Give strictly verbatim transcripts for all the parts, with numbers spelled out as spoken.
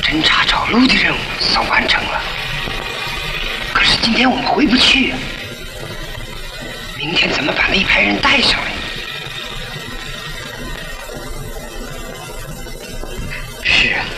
侦查找路的任务算完成了，可是今天我们回不去，明天怎么把那一排人带上来？是啊，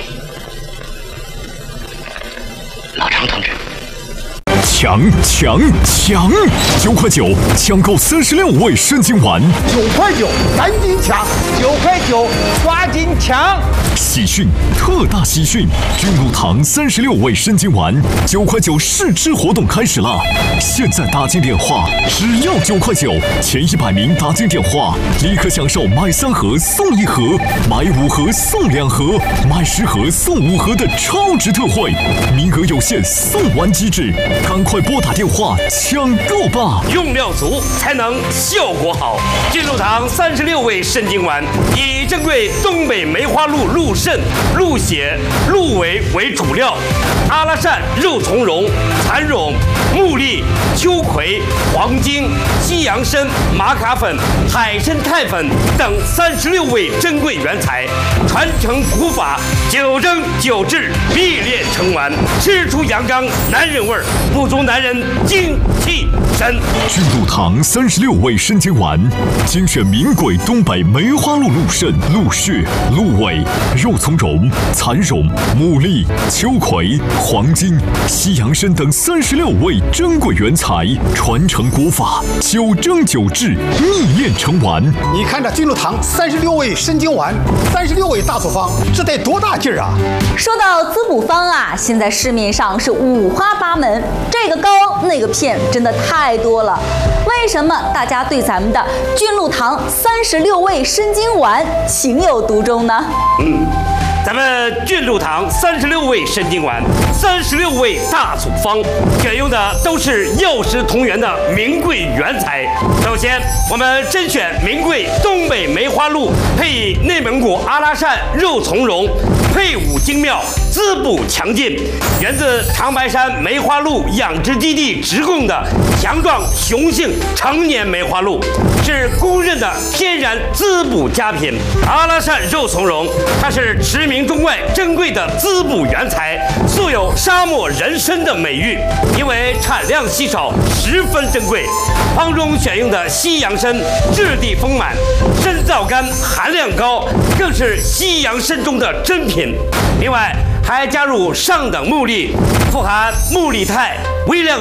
老常同志。 抢抢抢！九块九抢购三十六味参金丸， 九块九赶紧抢！ 九块九抓紧抢！ 喜讯，特大喜讯！君禄堂三十六味参金丸九块九试吃活动开始了！现在打进电话，只要九块九，前一百名打进电话，立刻享受买三盒送一盒，买五盒送两盒，买十盒送五盒的超值特惠，名额有限，送完即止，赶快拨打电话抢购吧！ 用料足才能效果好。君禄堂三十六味参金丸以珍贵东北梅花鹿鹿肾、鹿血、鹿尾为主料，阿拉善、肉苁蓉、蚕蛹、木栗、秋葵、黄精、西洋参、玛卡粉、海参肽粉等三十六味珍贵原材，传承古法，九蒸九制，秘炼成丸，吃出阳刚男人味儿，不足男人精气神。 君禄堂三十六味参金丸，精选名贵东北梅花鹿鹿肾、鹿血、鹿尾、肉苁蓉、蚕蛹、牡蛎、秋葵、黄精、西洋参等三十六味珍贵原材，传承古法，九蒸九制，秘炼成丸。 你看这君禄堂三十六味参金丸，三十六味大处方，这得多大劲儿啊！ 说到滋补方啊，现在市面上是五花八门，这个膏那个片真的太多了。为什么大家对咱们的君禄堂三十六味参金丸情有独钟呢？ 嗯。咱们君禄堂三十六味参金丸，三十六味大处方，选用的都是药食同源的名贵原材。首先，我们甄选名贵东北梅花鹿，配以内蒙古阿拉善肉苁蓉，配伍精妙，滋补强劲，源自长白山梅花鹿养殖基地直供的强壮雄性成年梅花鹿，是公认的天然滋补佳品。阿拉善肉苁蓉，它是驰名中外珍贵的滋补原材，素有沙漠人参的美誉，因为产量稀少，十分珍贵。方中选用的西洋参质地丰满，参皂苷含量高，更是西洋参中的珍品。另外还加入上等木栗，富含木栗肽、微量